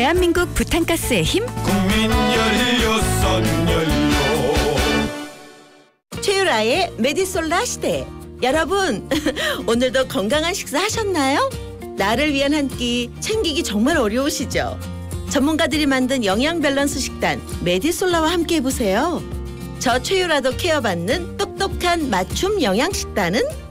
대한민국 부탄가스의 힘 국민 연료. 최유라의 메디솔라 시대. 여러분 오늘도 건강한 식사 하셨나요? 나를 위한 한 끼 챙기기 정말 어려우시죠? 전문가들이 만든 영양 밸런스 식단 메디솔라와 함께 해보세요. 저 최유라도 케어받는 똑똑한 맞춤 영양 식단은